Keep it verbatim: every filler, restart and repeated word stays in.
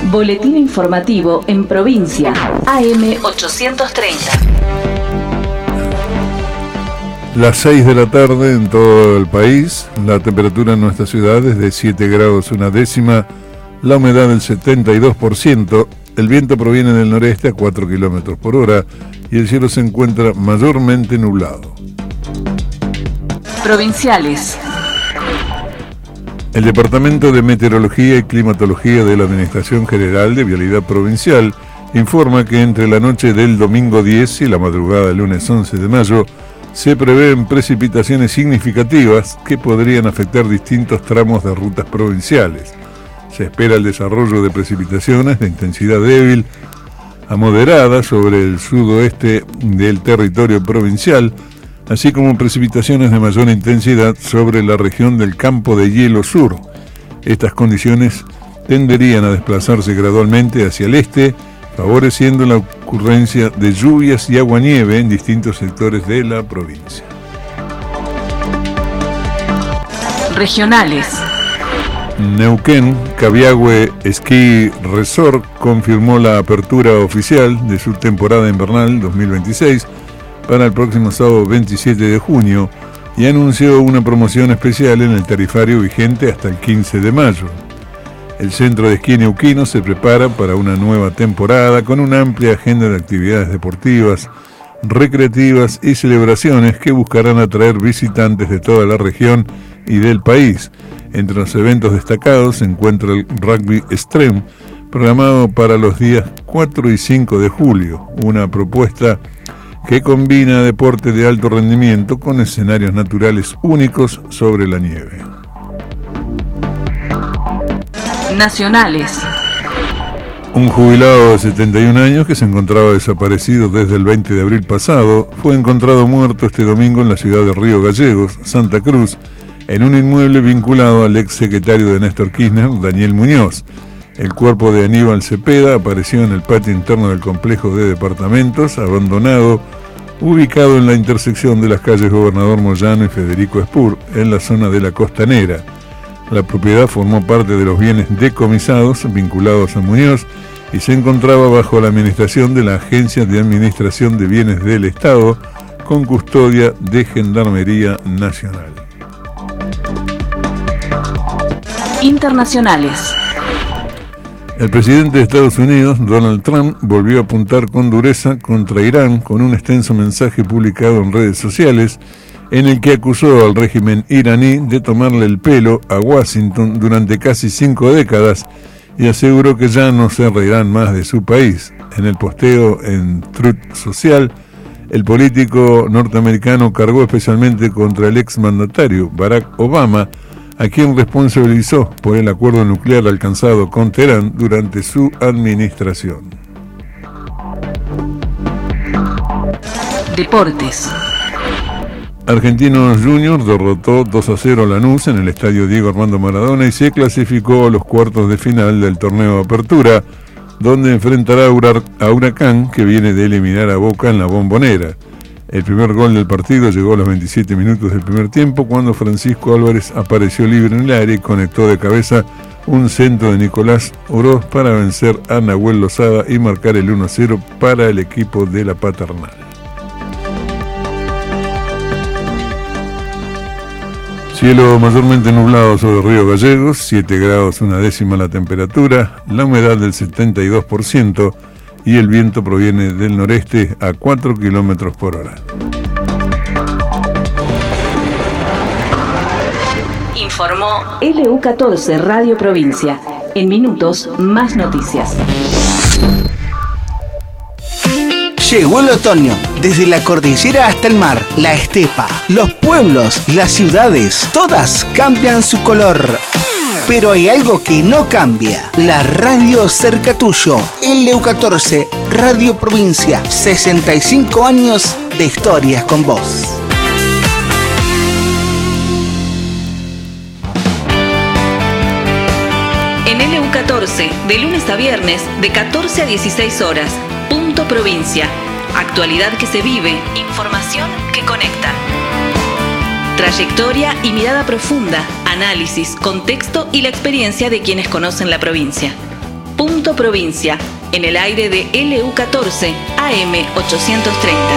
Boletín informativo en provincia. A M ochocientos treinta. Las seis de la tarde en todo el país. La temperatura en nuestra ciudad es de siete grados una décima. La humedad del setenta y dos por ciento. El viento proviene del noreste a cuatro kilómetros por hora y el cielo se encuentra mayormente nublado. Provinciales. El Departamento de Meteorología y Climatología de la Administración General de Vialidad Provincial informa que entre la noche del domingo diez y la madrugada del lunes once de mayo se prevén precipitaciones significativas que podrían afectar distintos tramos de rutas provinciales. Se espera el desarrollo de precipitaciones de intensidad débil a moderada sobre el sudoeste del territorio provincial, así como precipitaciones de mayor intensidad sobre la región del Campo de Hielo Sur. Estas condiciones tenderían a desplazarse gradualmente hacia el este, favoreciendo la ocurrencia de lluvias y aguanieve en distintos sectores de la provincia. Regionales. Neuquén, Cabiagüe Ski Resort confirmó la apertura oficial de su temporada invernal dos mil veintiséis para el próximo sábado veintisiete de junio y anunció una promoción especial en el tarifario vigente hasta el quince de mayo. El centro de esquí neuquino se prepara para una nueva temporada con una amplia agenda de actividades deportivas, recreativas y celebraciones que buscarán atraer visitantes de toda la región y del país. Entre los eventos destacados se encuentra el Rugby Extreme, programado para los días cuatro y cinco de julio, una propuesta que combina deporte de alto rendimiento con escenarios naturales únicos sobre la nieve. Nacionales. Un jubilado de setenta y un años que se encontraba desaparecido desde el veinte de abril pasado fue encontrado muerto este domingo en la ciudad de Río Gallegos, Santa Cruz, en un inmueble vinculado al ex secretario de Néstor Kirchner, Daniel Muñoz. El cuerpo de Aníbal Cepeda apareció en el patio interno del complejo de departamentos, abandonado, ubicado en la intersección de las calles Gobernador Moyano y Federico Espur, en la zona de la Costanera. La propiedad formó parte de los bienes decomisados vinculados a Muñoz y se encontraba bajo la administración de la Agencia de Administración de Bienes del Estado, con custodia de Gendarmería Nacional. Internacionales. El presidente de Estados Unidos, Donald Trump, volvió a apuntar con dureza contra Irán con un extenso mensaje publicado en redes sociales en el que acusó al régimen iraní de tomarle el pelo a Washington durante casi cinco décadas y aseguró que ya no se reirán más de su país. En el posteo en Truth Social, el político norteamericano cargó especialmente contra el exmandatario Barack Obama, a quien responsabilizó por el acuerdo nuclear alcanzado con Teherán durante su administración. Deportes. Argentinos Juniors derrotó dos a cero a Lanús en el estadio Diego Armando Maradona y se clasificó a los cuartos de final del torneo de Apertura, donde enfrentará a Huracán, que viene de eliminar a Boca en la Bombonera. El primer gol del partido llegó a los veintisiete minutos del primer tiempo, cuando Francisco Álvarez apareció libre en el área y conectó de cabeza un centro de Nicolás Oroz para vencer a Nahuel Lozada y marcar el uno a cero para el equipo de la Paternal. Cielo mayormente nublado sobre Río Gallegos, siete grados una décima la temperatura, la humedad del setenta y dos por ciento, y el viento proviene del noreste a cuatro kilómetros por hora. Informó L U catorce Radio Provincia. En minutos, más noticias. Llegó el otoño. Desde la cordillera hasta el mar, la estepa, los pueblos, las ciudades, todas cambian su color. Pero hay algo que no cambia. La radio cerca tuyo. L U catorce Radio Provincia. sesenta y cinco años de historias con vos. En L U catorce, de lunes a viernes, de catorce a dieciséis horas. Punto Provincia. Actualidad que se vive. Información que conecta. Trayectoria y mirada profunda, análisis, contexto y la experiencia de quienes conocen la provincia. Punto Punto Provincia, en el aire de L U catorce A M ochocientos treinta.